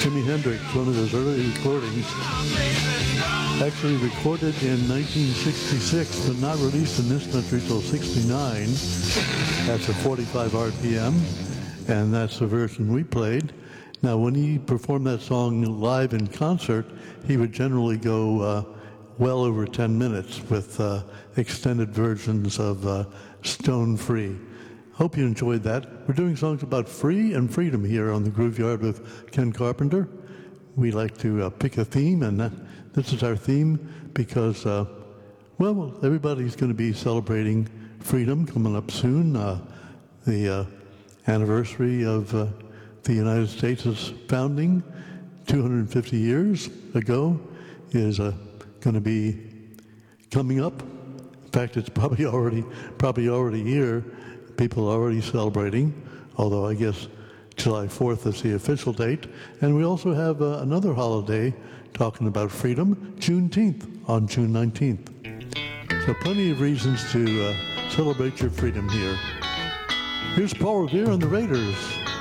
Jimi Hendrix, one of his early recordings, actually recorded in 1966, but not released in this country until 69. That's a 45 RPM, and that's the version we played. Now, when he performed that song live in concert, he would generally go well over 10 minutes with extended versions of Stone Free. Hope you enjoyed that. We're doing songs about free and freedom here on the Groove Yard with Ken Carpenter. We like to pick a theme, and this is our theme because, well, everybody's going to be celebrating freedom coming up soon. The anniversary of the United States' founding 250 years ago is going to be coming up. In fact, it's probably already here. People are already celebrating, although I guess July 4th is the official date. And we also have another holiday talking about freedom, Juneteenth, on June 19th. So plenty of reasons to celebrate your freedom here. Here's Paul Revere and the Raiders.